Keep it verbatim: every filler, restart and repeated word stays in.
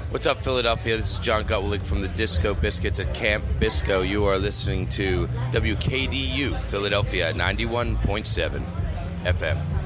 What's up, Philadelphia? This is John Gutwillig from the Disco Biscuits at Camp Bisco. You are listening to W K D U Philadelphia ninety-one point seven F M.